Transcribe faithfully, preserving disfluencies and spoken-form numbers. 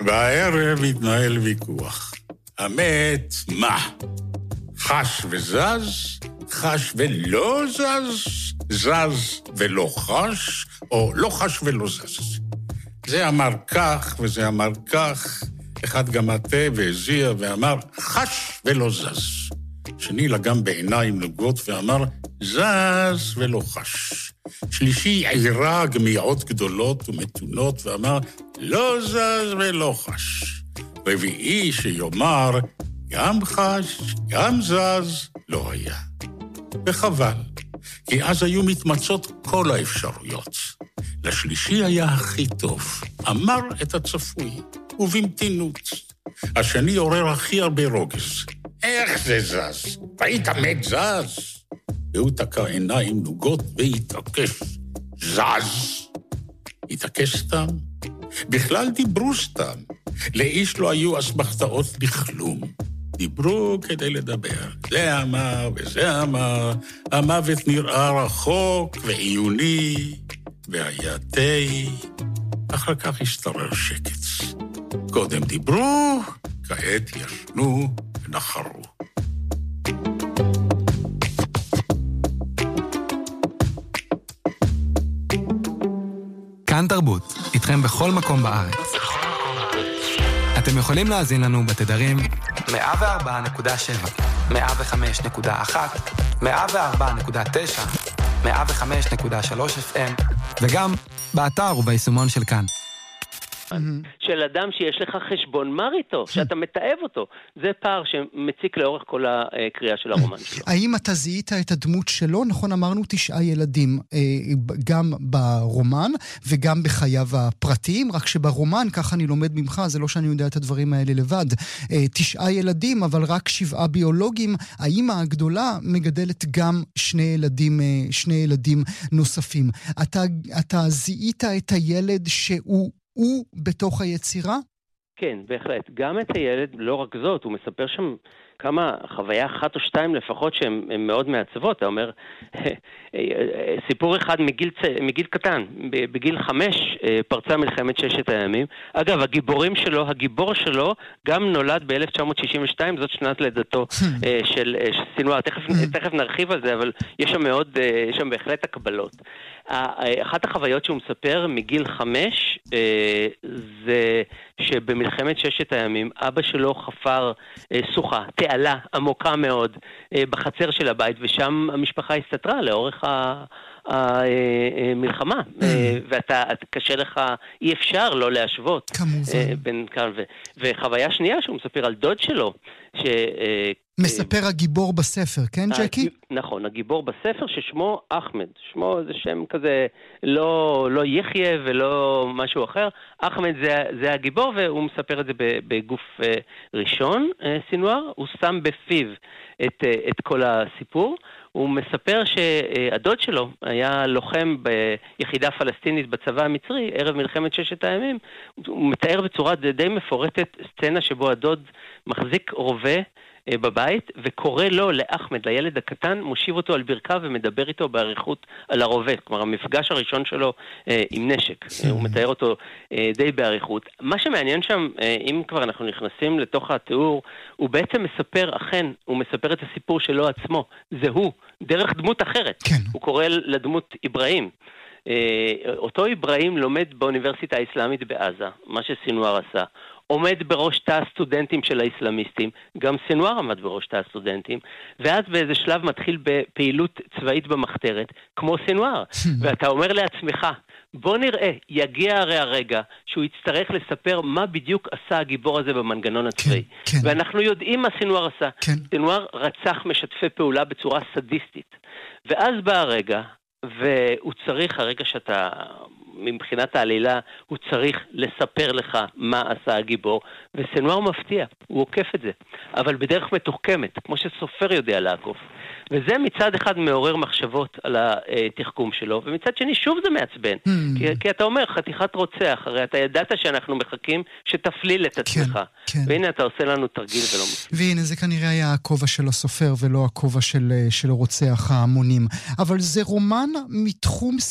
בערב התנהל ויכוח. המת, מה? חש וזז, חש ולא זז, זז ולא חש, או לא חש ולא זז. זה אמר כך וזה אמר כך, אחד גם מטה והזיע ואמר חש ולא זז. שני לגם בעיניים נוגות ואמר זז ולא חש. שלישי עירה גמיעות גדולות ומתונות ואמר לא זז ולא חש. רביעי שיאמר גם חש, גם זז, לא היה. וחבל, כי אז היו מתמצות כל האפשרויות. לשלישי היה הכי טוב, אמר את הצפוי, ובמתינות. השני עורר הכי הרבה רוגז. איך זה זז? ראית מת זז? והוא תקע עיניים נוגות והתעקש. זז. התעקש סתם? בכלל דיברו סתם. לאיש לא היו אסמכתאות לכלום. דיברו כדי לדבר. זה אמר וזה אמר. המוות נראה רחוק ועיוני, והיה תה. אחר כך השתרר שקט. קודם דיברו, כעת ישנו ונחרו. כאן תרבות, איתכם בכל מקום בארץ. אתם יכולים להאזין לנו בתדרים מאה וארבע נקודה שבע, מאה וחמש נקודה אחת, מאה וארבע נקודה תשע, מאה וחמש נקודה שלוש אף אם, וגם באתר וביישומון של כאן. של אדם שיש לך חשבון מר איתו, שאתה מתאהב אותו. זה פער שמציק לאורך כל הקריאה של הרומן שלו. האם אתה זיהית את הדמות שלו? נכון, אמרנו תשעה ילדים, גם ברומן וגם בחייו הפרטיים, רק שברומן, ככה אני לומד ממך, זה לא שאני יודע את הדברים האלה לבד, תשעה ילדים, אבל רק שבעה ביולוגים. האמא הגדולה מגדלת גם שני ילדים, שני ילדים נוספים. אתה, אתה זיהית את הילד שהוא הוא בתוך היצירה? כן, בהחלט. גם את הילד, לא רק זאת, הוא מספר שם כמה חוויה אחת או שתיים לפחות שהן מאוד מעצבות. אתה אומר, סיפור אחד מגיל, מגיל קטן, בגיל חמש פרצה מלחמת ששת הימים. אגב, הגיבורים שלו, הגיבור שלו גם נולד ב-אלף תשע מאות שישים ושתיים, זאת שנת לידתו של סינואר. תכף, תכף נרחיב על זה, אבל יש שם מאוד, יש שם בהחלט הקבלות. אחת החוויות שהוא מספר מגיל חמש זה שבמלחמת ששת הימים אבא שלו חפר סוכה, תעלה עמוקה מאוד בחצר של הבית, ושם המשפחה הסתתרה לאורך המלחמה, ואתה קשה לך, אי אפשר לא להשוות בין כאן. וחוויה שנייה שהוא מספר על דוד שלו, ש... מספר הגיבור בספר, כן ג'קי? נכון, הגיבור בספר ששמו אחמד. שמו זה שם כזה לא, לא יחיה ולא משהו אחר. אחמד זה, זה הגיבור, והוא מספר את זה בגוף ראשון, סינואר. הוא שם בפיו את, את כל הסיפור. הוא מספר שהדוד שלו היה לוחם ביחידה פלסטינית בצבא המצרי, ערב מלחמת ששת הימים. הוא מתאר בצורה די מפורטת סצנה שבו הדוד מחזיק רובה בבית, וקורא לו, לאחמד, לילד הקטן, מושיב אותו על ברכיו ומדבר איתו בעריכות על הרובה. כלומר, המפגש הראשון שלו אה, עם נשק. הוא מתאר אותו אה, די בעריכות. מה שמעניין שם, אה, אם כבר אנחנו נכנסים לתוך התיאור, הוא בעצם מספר, אכן, הוא מספר את הסיפור שלו עצמו. זה הוא, דרך דמות אחרת. כן. הוא קורא לדמות איברהים. אה, אותו איברהים לומד באוניברסיטה האסלאמית בעזה, מה שסינואר עשה. עומד בראש תא הסטודנטים של האסלאמיסטים, גם סינואר עמד בראש תא הסטודנטים, ואז באיזה שלב מתחיל בפעילות צבאית במחתרת, כמו סינואר. ואתה אומר לעצמך, בוא נראה, יגיע הרי הרגע שהוא יצטרך לספר מה בדיוק עשה הגיבור הזה במנגנון הצבאי. כן, כן. ואנחנו יודעים מה סינואר עשה. כן. סינואר רצח משתפי פעולה בצורה סדיסטית. ואז בא הרגע, והוא צריך, הרגע שאתה... מבחינת העלילה, הוא צריך לספר לך מה עשה הגיבור, וסנואר מפתיע, הוא עוקף את זה, אבל בדרך מתוחכמת, כמו שסופר יודע לעקוף. וזה מצד אחד מעורר מחשבות על התחכום שלו, ומצד שני שוב זה מעצבן, mm. כי, כי אתה אומר, חתיכת רוצח, הרי אתה ידעת שאנחנו מחכים שתפליל את עצמך, כן, כן. והנה אתה עושה לנו תרגיל ולא מספיק. והנה זה כנראה היה הכובע של הסופר, ולא הכובע של, של רוצח ההמונים. אבל זה רומן מתחום